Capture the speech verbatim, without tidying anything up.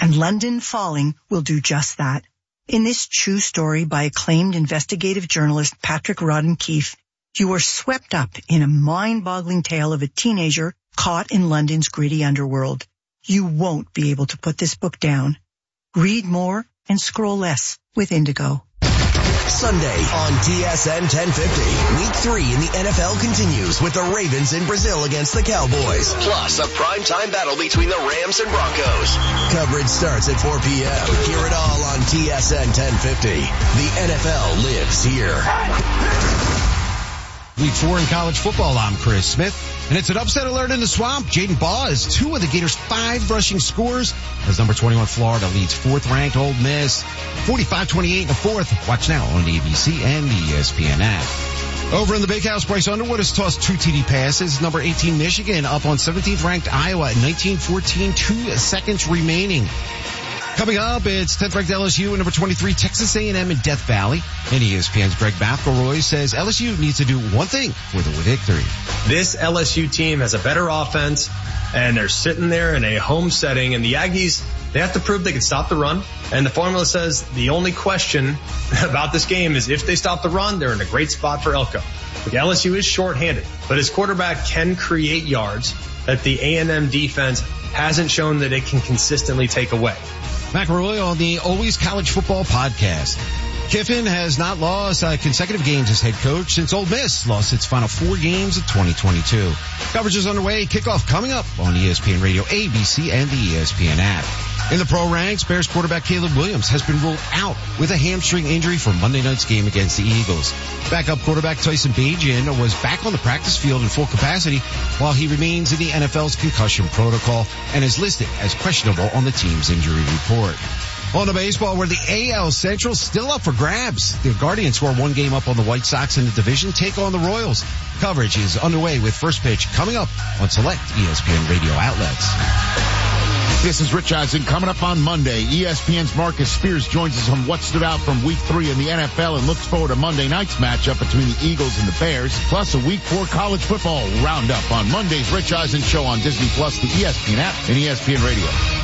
And London Falling will do just that. In this true story by acclaimed investigative journalist Patrick Rodden Keefe, you are swept up in a mind-boggling tale of a teenager caught in London's gritty underworld. You won't be able to put this book down. Read more and scroll less with Indigo. Sunday on T S N ten fifty. Week three in the N F L continues with the Ravens in Brazil against the Cowboys. Plus a primetime battle between the Rams and Broncos. Coverage starts at four p.m. Hear it all on T S N ten fifty. The N F L lives here. Week four in college football, I'm Chris Smith. And it's an upset alert in the swamp. Jaden Baugh is two of the Gators' five rushing scores as number twenty-one Florida leads fourth-ranked Ole Miss forty-five twenty-eight in the fourth. Watch now on the A B C and the E S P N app. Over in the Big House, Bryce Underwood has tossed two T D passes. Number eighteen Michigan up on seventeenth-ranked Iowa at nineteen fourteen, two seconds remaining. Coming up, it's tenth-ranked L S U and number twenty-three Texas A and M in Death Valley. And E S P N's Greg McElroy says L S U needs to do one thing for the victory. This L S U team has a better offense, and they're sitting there in a home setting. And the Aggies, they have to prove they can stop the run. And the formula says the only question about this game is if they stop the run, they're in a great spot for Elko. The L S U is shorthanded, but his quarterback can create yards that the A and M defense hasn't shown that it can consistently take away. McElroy on the Always College Football podcast. Kiffin has not lost uh, consecutive games as head coach since Ole Miss lost its final four games of twenty twenty-two. Coverage is underway. Kickoff coming up on E S P N Radio, A B C, and the E S P N app. In the pro ranks, Bears quarterback Caleb Williams has been ruled out with a hamstring injury for Monday night's game against the Eagles. Backup quarterback Tyson Bagent was back on the practice field in full capacity while he remains in the N F L's concussion protocol and is listed as questionable on the team's injury report. On the baseball, where the A L Central still up for grabs. The Guardians, who are one game up on the White Sox in the division, take on the Royals. Coverage is underway with first pitch coming up on select E S P N radio outlets. This is Rich Eisen. Coming up on Monday, E S P N's Marcus Spears joins us on what stood out from week three in the N F L and looks forward to Monday night's matchup between the Eagles and the Bears, plus a week four college football roundup on Monday's Rich Eisen Show on Disney Plus, the E S P N app, and E S P N Radio.